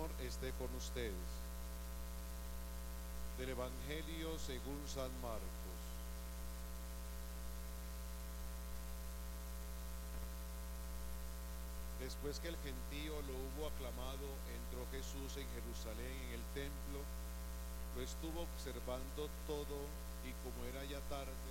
esté con ustedes. Del Evangelio según San Marcos. Después que el gentío lo hubo aclamado, entró Jesús en Jerusalén en el templo, lo estuvo observando todo, y como era ya tarde,